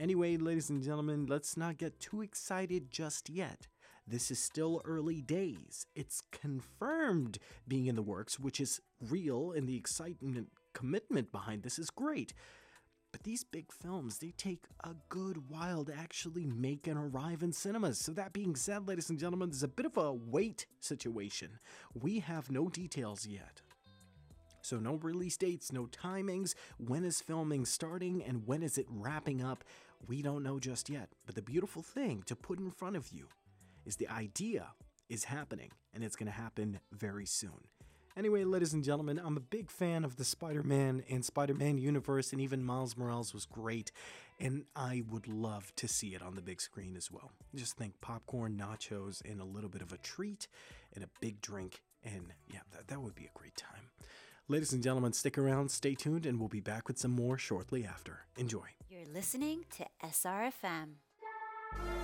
Anyway, ladies and gentlemen, let's not get too excited just yet. This is still early days. It's confirmed being in the works, which is real, and the excitement, commitment behind this is great. But these big films, they take a good while to actually make and arrive in cinemas. So that being said, ladies and gentlemen, there's a bit of a wait situation. We have no details yet. So no release dates, no timings, when is filming starting and when is it wrapping up, we don't know just yet. But the beautiful thing to put in front of you is the idea is happening, and it's going to happen very soon. Anyway, ladies and gentlemen, I'm a big fan of the Spider-Man and Spider-Man universe, and even Miles Morales was great, and I would love to see it on the big screen as well. Just think popcorn, nachos, and a little bit of a treat, and a big drink, and yeah, that would be a great time. Ladies and gentlemen, stick around, stay tuned, and we'll be back with some more shortly after. Enjoy. You're listening to SRFM.